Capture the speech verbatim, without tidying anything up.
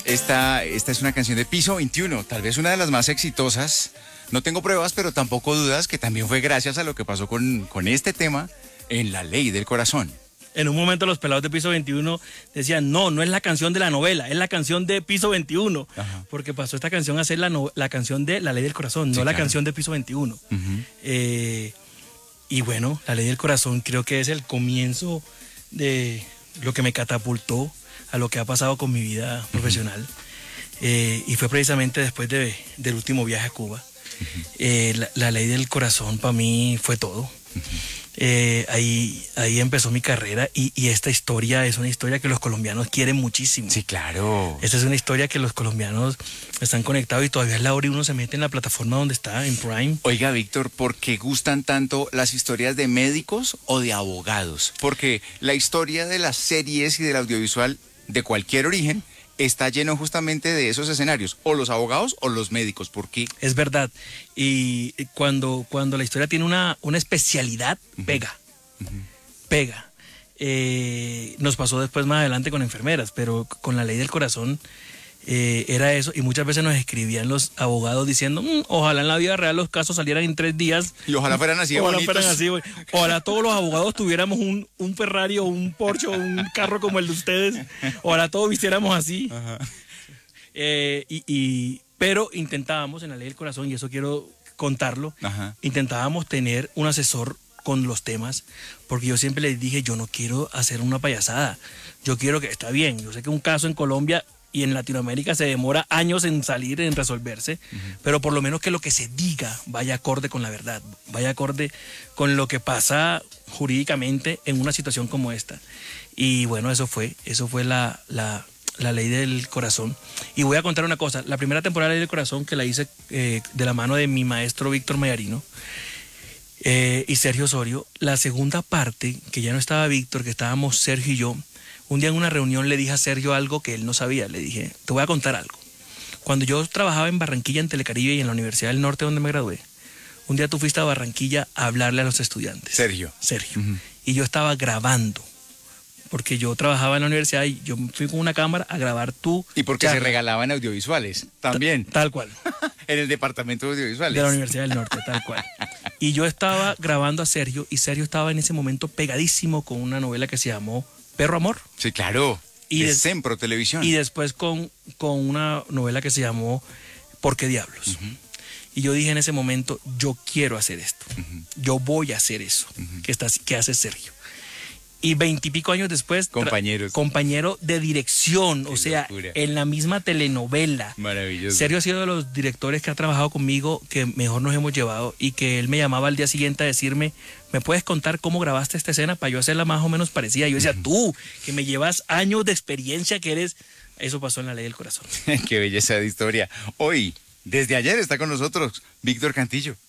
Esta, esta es una canción de Piso veintiuno, tal vez una de las más exitosas. No tengo pruebas, pero tampoco dudas que también fue gracias a lo que pasó con, con este tema en La Ley del Corazón. En un momento los pelados de Piso veintiuno decían, no, no es la canción de la novela, es la canción de Piso veintiuno. Ajá. Porque pasó esta canción a ser la, no, la canción de La Ley del Corazón, sí, no la claro. canción de Piso veintiuno. Uh-huh. eh, y bueno, La Ley del Corazón creo que es el comienzo de lo que me catapultó a lo que ha pasado con mi vida uh-huh. profesional. Eh, y fue precisamente después de, del último viaje a Cuba. Uh-huh. eh, la, la Ley del Corazón para mí fue todo. Uh-huh. Eh, ahí, ahí empezó mi carrera y, y esta historia es una historia que los colombianos quieren muchísimo. Sí, claro. Esta es una historia que los colombianos están conectados y todavía es la hora y uno se mete en la plataforma donde está, en Prime. Oiga, Víctor, ¿por qué gustan tanto las historias de médicos o de abogados? Porque la historia de las series y del audiovisual de cualquier origen está lleno justamente de esos escenarios, o los abogados o los médicos. ¿Por qué? Es verdad. Y cuando, cuando la historia tiene una, una especialidad, uh-huh. pega. Uh-huh. Pega. Eh, nos pasó después más adelante con enfermeras, pero con La Ley del Corazón eh, era eso. Y muchas veces nos escribían los abogados diciendo, mmm, ojalá en la vida real los casos salieran en tres días. Y ojalá fueran así de ojalá bonitos. Fueran así, ojalá todos los abogados tuviéramos un, un Ferrari o un Porsche o un carro como el de ustedes. Ojalá todos vistiéramos así. Ajá. Eh, y, y, pero intentábamos en La Ley del Corazón, y eso quiero contarlo, Ajá. intentábamos tener un asesor con los temas, porque yo siempre les dije, yo no quiero hacer una payasada. Yo quiero que, está bien, yo sé que un caso en Colombia y en Latinoamérica se demora años en salir, en resolverse, uh-huh. pero por lo menos que lo que se diga vaya acorde con la verdad, vaya acorde con lo que pasa jurídicamente en una situación como esta. Y bueno, eso fue, eso fue la, la, la Ley del Corazón. Y voy a contar una cosa, la primera temporada de La Ley del Corazón, que la hice eh, de la mano de mi maestro Víctor Mayarino eh, y Sergio Osorio, la segunda parte, que ya no estaba Víctor, que estábamos Sergio y yo. Un día en una reunión le dije a Sergio algo que él no sabía. Le dije, te voy a contar algo. Cuando yo trabajaba en Barranquilla, en Telecaribe y en la Universidad del Norte donde me gradué, un día tú fuiste a Barranquilla a hablarle a los estudiantes. Sergio. Sergio. Uh-huh. Y yo estaba grabando, porque yo trabajaba en la universidad y yo fui con una cámara a grabar tú. Y porque charla. Se regalaban audiovisuales también. Ta- tal cual. En el departamento de audiovisuales. De la Universidad del Norte, tal cual. Y yo estaba grabando a Sergio y Sergio estaba en ese momento pegadísimo con una novela que se llamó Perro Amor. Sí, claro. Y de Sempro Televisión. Y después con, con una novela que se llamó ¿Por qué diablos? Uh-huh. Y yo dije en ese momento, yo quiero hacer esto. Uh-huh. Yo voy a hacer eso uh-huh. que, está, que hace Sergio. Y veintipico años después, compañeros. compañero de dirección, qué o sea, locura. En la misma telenovela. Maravilloso. Sergio ha sido de los directores que ha trabajado conmigo, que mejor nos hemos llevado, y que él me llamaba al día siguiente a decirme, ¿me puedes contar cómo grabaste esta escena para yo hacerla más o menos parecida? Y yo decía, uh-huh. tú, que me llevas años de experiencia, que eres... Eso pasó en La Ley del Corazón. Qué belleza de historia. Hoy, desde ayer, está con nosotros Víctor Cantillo.